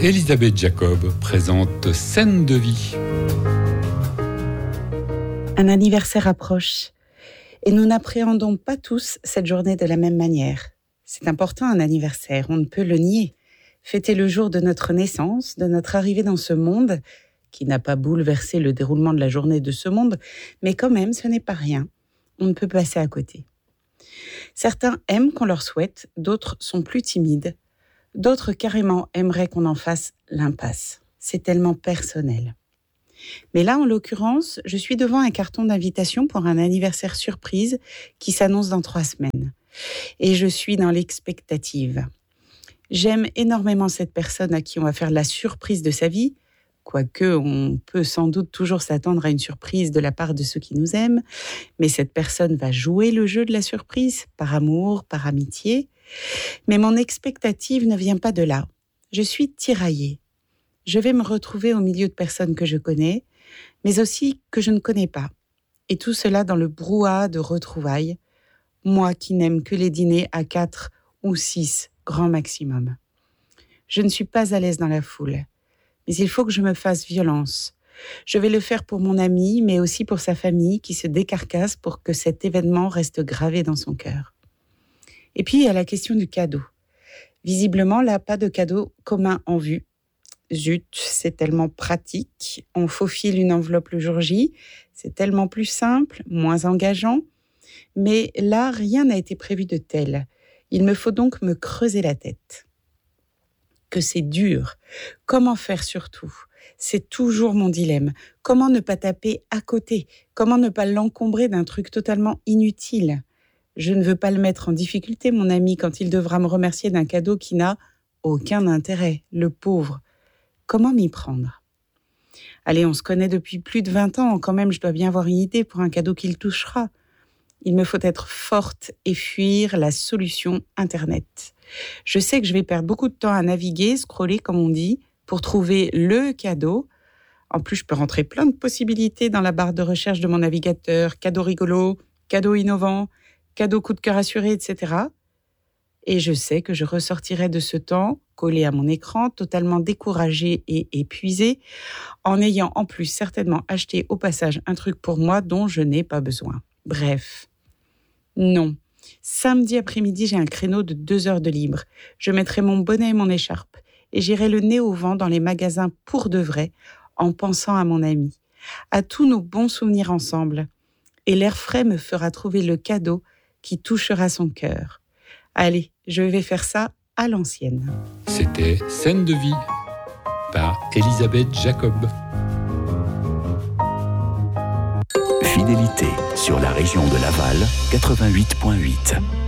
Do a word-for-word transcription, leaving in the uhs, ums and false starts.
Elisabeth Jacob présente Scène de vie. Un anniversaire approche et nous n'appréhendons pas tous cette journée de la même manière. C'est important un anniversaire, on ne peut le nier. Fêter le jour de notre naissance, de notre arrivée dans ce monde, qui n'a pas bouleversé le déroulement de la journée de ce monde, mais quand même ce n'est pas rien. On ne peut passer à côté. Certains aiment qu'on leur souhaite, d'autres sont plus timides. D'autres carrément aimeraient qu'on en fasse l'impasse. C'est tellement personnel. Mais là, en l'occurrence, je suis devant un carton d'invitation pour un anniversaire surprise qui s'annonce dans trois semaines. Et je suis dans l'expectative. J'aime énormément cette personne à qui on va faire la surprise de sa vie, quoique on peut sans doute toujours s'attendre à une surprise de la part de ceux qui nous aiment, mais cette personne va jouer le jeu de la surprise, par amour, par amitié. Mais mon expectative ne vient pas de là. Je suis tiraillée. Je vais me retrouver au milieu de personnes que je connais, mais aussi que je ne connais pas. Et tout cela dans le brouhaha de retrouvailles, moi qui n'aime que les dîners à quatre ou six, grand maximum. Je ne suis pas à l'aise dans la foule, mais il faut que je me fasse violence. Je vais le faire pour mon ami, mais aussi pour sa famille qui se décarcasse pour que cet événement reste gravé dans son cœur. Et puis, il y a la question du cadeau. Visiblement, là, pas de cadeau commun en vue. Zut, c'est tellement pratique. On faufile une enveloppe le jour J. C'est tellement plus simple, moins engageant. Mais là, rien n'a été prévu de tel. Il me faut donc me creuser la tête. Que c'est dur. Comment faire surtout ? C'est toujours mon dilemme. Comment ne pas taper à côté ? Comment ne pas l'encombrer d'un truc totalement inutile ? Je ne veux pas le mettre en difficulté, mon ami, quand il devra me remercier d'un cadeau qui n'a aucun intérêt, le pauvre. Comment m'y prendre ? Allez, on se connaît depuis plus de vingt ans, quand même je dois bien avoir une idée pour un cadeau qui le touchera. Il me faut être forte et fuir la solution Internet. Je sais que je vais perdre beaucoup de temps à naviguer, scroller comme on dit, pour trouver le cadeau. En plus, je peux rentrer plein de possibilités dans la barre de recherche de mon navigateur, cadeau rigolo, cadeau innovant, cadeau coup de cœur assuré, et cetera. Et je sais que je ressortirai de ce temps, collé à mon écran, totalement découragée et épuisée, en ayant en plus certainement acheté au passage un truc pour moi dont je n'ai pas besoin. Bref, non. Samedi après-midi, j'ai un créneau de deux heures de libre. Je mettrai mon bonnet et mon écharpe et j'irai le nez au vent dans les magasins pour de vrai, en pensant à mon ami, à tous nos bons souvenirs ensemble. Et l'air frais me fera trouver le cadeau qui touchera son cœur. Allez, je vais faire ça à l'ancienne. C'était Scène de vie par Elisabeth Jacob. Fidélité sur la région de Laval, quatre-vingt-huit virgule huit.